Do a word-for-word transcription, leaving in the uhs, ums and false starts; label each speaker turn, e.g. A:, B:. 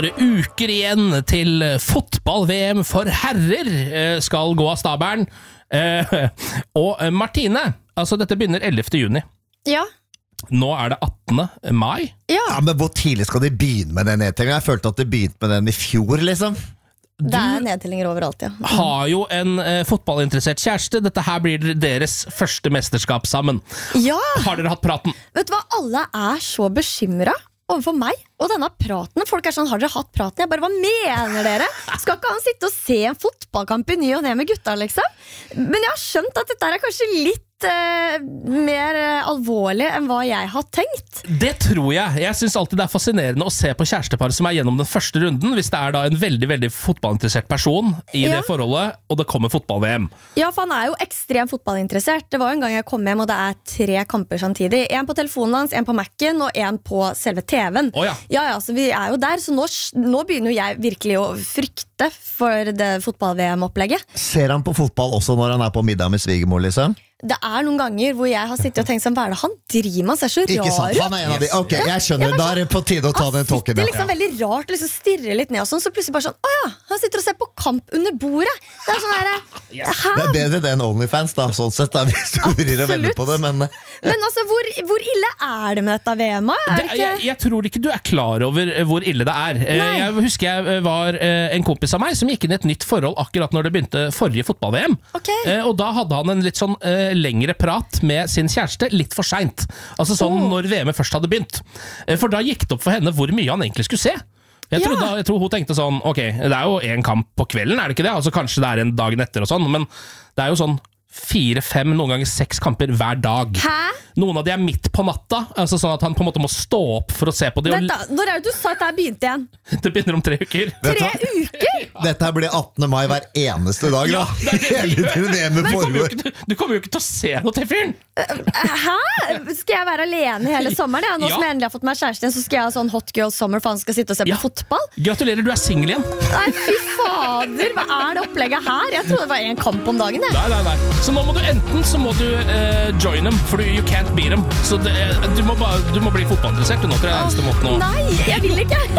A: Uker igjen til fotball-V M for herrer skal gå av stabelen. Og Martine, altså dette begynner ellevte juni.
B: Ja.
A: Nå er det attende mai.
C: Ja. Ja, men hvor tidlig skal de begynne med den nedtellingen? Jeg følte at de begynte med den i fjor, liksom.
B: Det er nedtellinger overalt, ja.
A: Du har jo en eh, fotballinteressert kjæreste. Dette her blir deres første mesterskap sammen.
B: Ja!
A: Har dere hatt praten?
B: Vet du hva, alle er så bekymret overfor meg og denne praten. Folk er sånn, har dere hatt praten? Jeg bare, hva mener dere? Skal ikke han sitte og se en fotballkamp i ny og ned med gutta, liksom? Men jeg har skjønt at dette er kanskje litt uh, mer uh, alvorlig enn hva jeg har tenkt.
A: Det tror jeg. Jeg synes alltid det er fascinerende å se på kjærestepar som er gjennom den første runden, hvis det er da en veldig, veldig fotballinteressert person i ja. Det forholdet, og det kommer fotball-V M.
B: Ja, for han er jo ekstremt fotballinteressert. Det var jo en gang jeg kom hjem, og det er tre kamper samtidig. En på telefonen hans, en på Mac'en, og en på selve T V-en.
A: Oh, ja.
B: Ja, ja, så vi er jo der, så nå, nå begynner jo jeg virkelig å frykte for det fotball-V M-opplegget.
C: Ser han på fotball også når han er på middag med svigermor, liksom?
B: Det er noen ganger hvor jeg har sittet og tenkt sånn, hva er det han driver med? Han ser så rar ut.
C: Ikke sant, han er en av de. Ok, jeg skjønner, da er det på tide å ta den tåken.
B: Det er liksom veldig rart, liksom stirrer litt ned og sånn, så plutselig bare sånn, åja, han sitter og ser på kamp under bordet. Det er sånn her,
A: yes.
C: Det er bedre det enn OnlyFans da, sånn sett, da, hvis du vrir og vender på det, men...
B: Men altså, hvor, hvor ille er det med dette V M-et?
A: Det, jeg, jeg tror ikke du er klar over hvor ille det er. Nei. Jeg husker jeg var en kompis av meg som gikk inn i et nytt forhold akkurat når det begynte forrige fotball-V M.
B: Okay.
A: Og da hadde han en litt sånn lengre prat med sin kjæreste litt for sent. Altså sånn oh. når V M-et først hadde begynt. For da gikk det opp for henne hvor mye han egentlig skulle se. Jeg tror,
B: ja.
A: da, jeg tror hun tenkte sånn, ok, det er jo en kamp på kvelden, er det ikke det? Altså kanskje det er en dagen etter og sånn, men det er jo sånn fire, fem, noen ganger seks kamper hver dag.
B: Hæ?
A: Noen av de er midt på natta, altså sånn at han på en måte må stå opp for å se på det.
B: Vent da, når er det du sa at det er begynt igjen?
A: Det begynner om tre uker.
B: Tre uker?
C: Dette blir attende mai hver eneste dag, da. Ja, det er det. Det er
A: du, kommer jo ikke, du kommer jo ikke til å se noe til fyren.
B: Hæ? Skal jeg være alene hele sommeren? Ja, nå ja. Som jeg endelig har fått meg kjæresten, så skal jeg ha sånn hot girl summer, for han skal sitte og se på ja. Fotball.
A: Gratulerer, du er single igjen.
B: Nei, fy fader, hva er det opplegget her? Jeg trodde det var en kamp om dagen. Jeg.
A: Nei, nei, nei. Så nå må du enten så må du uh, join dem, for you can't beat them. Så det, du, må bare, du må bli fotballinteressert. Du nå tror jeg er eneste måten å...
B: Nei, jeg vil ikke.